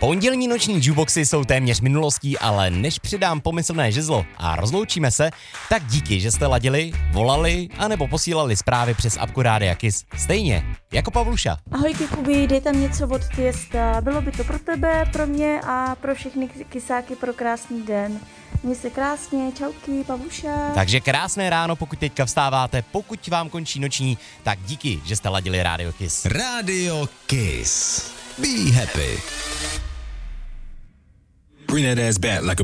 Pondělní noční jukeboxy jsou téměř minulostí, ale než přidám pomyslné žezlo a rozloučíme se, tak díky, že jste ladili, volali anebo posílali zprávy přes apku Rádia Kiss. Stejně jako Pavluša. Ahoj Kubi, dej tam něco od Tiesta. Bylo by to pro tebe, pro mě a pro všechny kysáky pro krásný den. Měj se krásně, čauky, Pavluša. Takže krásné ráno, pokud teďka vstáváte, pokud vám končí noční, tak díky, že jste ladili Rádio Kiss. Radio Kiss. Be happy. Bring that ass back like a